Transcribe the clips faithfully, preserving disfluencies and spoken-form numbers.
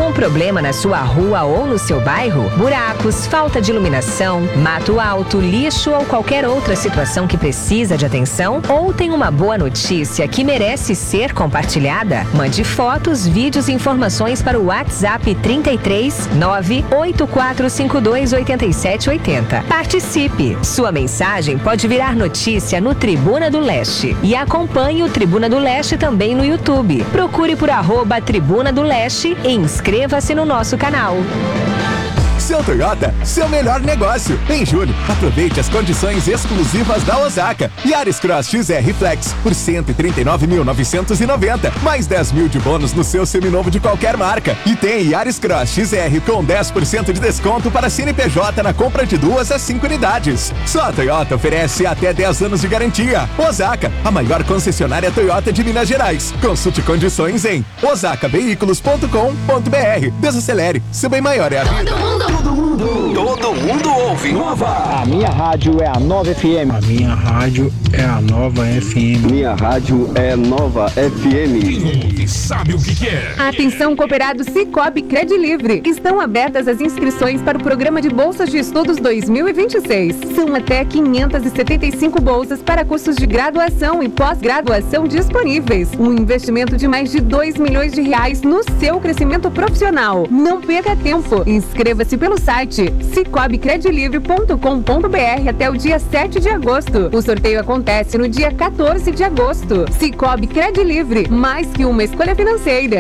algum problema na sua rua ou no seu bairro? Buracos, falta de iluminação, mato alto, lixo ou qualquer outra situação que precisa de atenção? Ou tem uma boa notícia que merece ser compartilhada? Mande fotos, vídeos e informações para o WhatsApp trinta e três, nove oito quatro cinco dois, oito sete oito zero. Participe! Sua mensagem pode virar notícia no Tribuna do Leste. E acompanhe o Tribuna do Leste também no YouTube. Procure por arroba Tribuna do Leste e inscreva-se no nosso canal. Seu Toyota, seu melhor negócio. Em julho, aproveite as condições exclusivas da Osaka. Yaris Cross X R Flex por cento e trinta e nove mil novecentos e noventa, mais dez mil de bônus no seu seminovo de qualquer marca. E tem Yaris Cross X R com dez por cento de desconto para C N P J na compra de duas a cinco unidades. Só a Toyota oferece até dez anos de garantia. Osaka, a maior concessionária Toyota de Minas Gerais. Consulte condições em osaka veículos ponto com ponto b r. Desacelere, seu bem maior é a vida. Todo mundo, todo mundo ouve Nova. A minha rádio é a Nova F M. A minha rádio é a Nova F M. Minha rádio é Nova F M. Quem ouve sabe o que quer. Atenção, cooperados Cicobi Credilivre. Estão abertas as inscrições para o programa de bolsas de estudos dois mil e vinte e seis. São até quinhentas e setenta e cinco bolsas para cursos de graduação e pós-graduação disponíveis. Um investimento de mais de dois milhões de reais no seu crescimento profissional. Não perca tempo. Inscreva-se pelo site cicobi credilivre ponto com ponto b r até o dia sete de agosto. O sorteio acontece no dia quatorze de agosto. Cicobi Credilivre, mais que uma escolha financeira.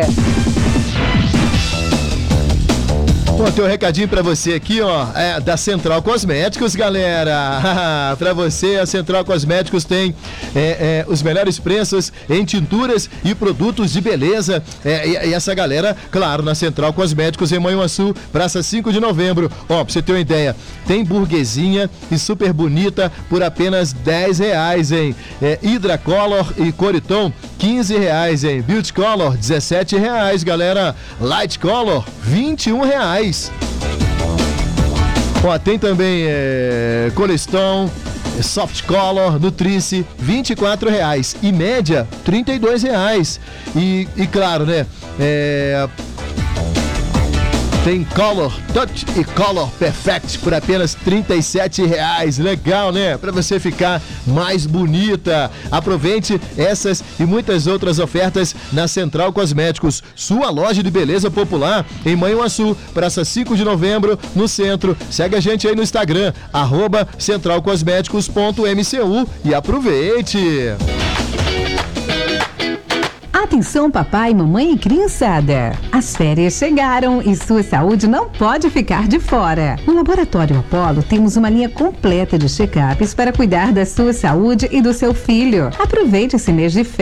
Bom, tem um recadinho pra você aqui, ó, é, da Central Cosméticos, galera. Pra você, a Central Cosméticos tem é, é, os melhores preços em tinturas e produtos de beleza. É, e, e essa galera, claro, na Central Cosméticos em Manhuaçu, Praça cinco de novembro. Ó, pra você ter uma ideia, tem burguesinha e super bonita por apenas dez reais, hein? É, Hidracolor e Coriton, quinze reais, hein? Beauty Color, dezessete reais, galera. Light Color, vinte e um reais. Ó, tem também é, Coleston, Soft Color, Nutrice, vinte e quatro reais. E média, trinta e dois reais. E, e claro, né? É... Tem Color Touch e Color Perfect por apenas trinta e sete reais. Legal, né? Para você ficar mais bonita. Aproveite essas e muitas outras ofertas na Central Cosméticos, sua loja de beleza popular em Manhuaçu, Praça cinco de novembro, no centro. Segue a gente aí no Instagram, arroba central cosméticos ponto m c u e aproveite! Atenção, papai, mamãe e criançada. As férias chegaram e sua saúde não pode ficar de fora. No Laboratório Apollo temos uma linha completa de check-ups para cuidar da sua saúde e do seu filho. Aproveite esse mês de férias